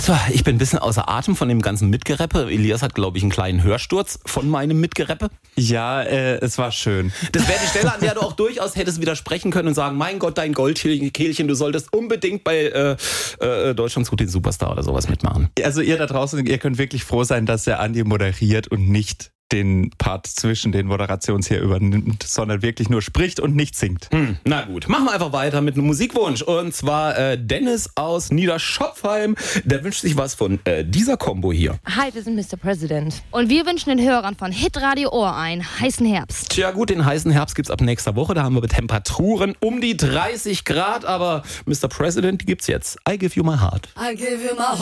So, ich bin ein bisschen außer Atem von dem ganzen Mitgereppe. Elias hat, glaube ich, einen kleinen Hörsturz von meinem Mitgereppe. Ja, es war schön. Das wäre die Stelle, an der du auch durchaus hättest widersprechen können und sagen, mein Gott, dein Goldkehlchen, du solltest unbedingt bei Deutschland sucht den Superstar oder sowas mitmachen. Also ihr da draußen, ihr könnt wirklich froh sein, dass der Andi moderiert und nicht den Part zwischen den Moderations hier übernimmt, sondern wirklich nur spricht und nicht singt. Na gut, machen wir einfach weiter mit einem Musikwunsch. Und zwar Dennis aus Niederschopfheim. Der wünscht sich was von dieser Combo hier. Hi, wir sind Mr. President. Und wir wünschen den Hörern von Hitradio Ohr einen heißen Herbst. Tja gut, den heißen Herbst gibt's ab nächster Woche. Da haben wir Temperaturen um die 30 Grad. Aber Mr. President, die gibt's jetzt. I give you my heart. I give you my heart.